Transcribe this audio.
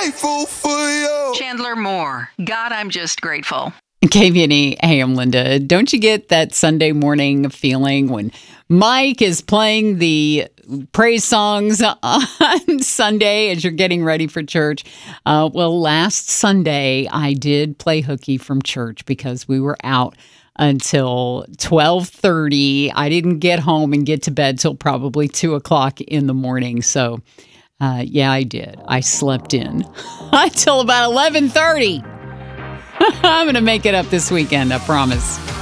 grateful for you. Chandler Moore. God, I'm just grateful. KVNE, hey, I'm Linda. Don't you get that Sunday morning feeling when Mike is playing the praise songs on Sunday as you're getting ready for church? Well, last Sunday, I did play hooky from church because we were out until 12:30. I didn't get home and get to bed till probably 2 o'clock in the morning. So, yeah, I did. I slept in until about 11:30. I'm going to make it up this weekend, I promise.